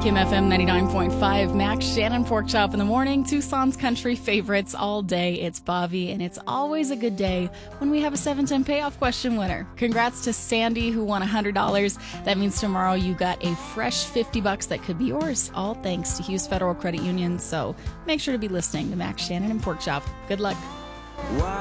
Kim FM 99.5, Max Shannon Pork Chop in the morning, Tucson's country favorites all day. It's Bobby, and it's always a good day when we have a 710 payoff question winner. Congrats to Sandy, who won $100. That means tomorrow you got a fresh $50 that could be yours, all thanks to Hughes Federal Credit Union. So make sure to be listening to Max Shannon and Pork Chop. Good luck. Why